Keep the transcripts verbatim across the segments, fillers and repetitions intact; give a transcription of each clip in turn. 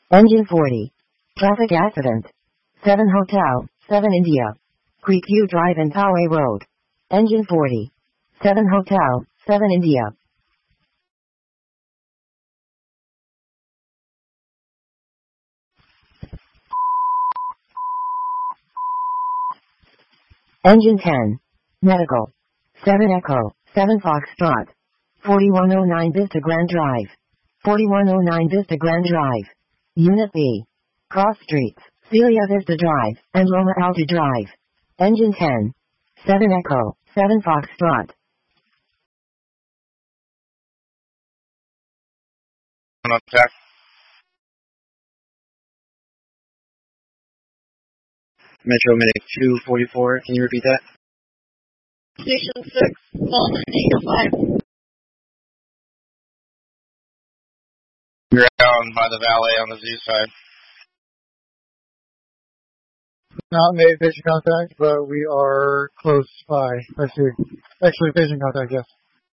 Engine forty. Traffic accident. seven Hotel, seven India. Creekview Drive and Poway Road. Engine forty. seven Hotel, seven India. Engine ten. Medical. seven Echo, seven Foxtrot. forty-one oh nine Vista Grand Drive. forty-one oh nine Vista Grand Drive. Unit B. Cross Streets, Celia Vista Drive, and Loma Alta Drive. Engine ten. seven Echo, seven Foxtrot. Contact. Metro Medic two forty-four, can you repeat that? Station six, call nine eight five. Ground by the valet on the zoo side. Not made patient contact, but we are close by. Actually, actually patient contact, yes.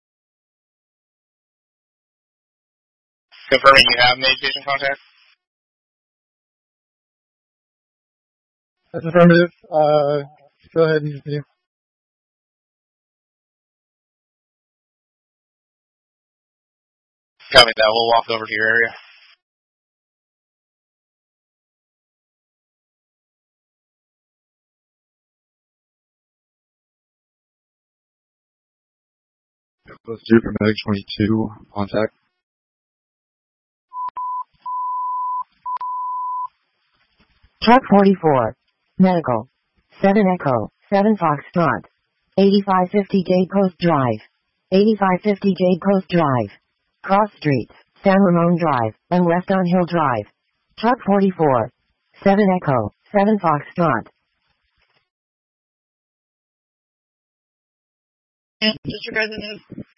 Confirming you have made patient contact? That's affirmative. Uh, go ahead and continue. Copy that. We'll walk over to your area. Close to for Medic twenty-two, contact. Truck forty-four. Medical. seven Echo, seven Foxtrot. eighty-five fifty Jade Coast Drive. eighty-five fifty Jade Coast Drive. Cross Streets, San Ramon Drive, and West on Hill Drive. Truck forty-four. seven Echo, seven Foxtrot. And just your guys' news.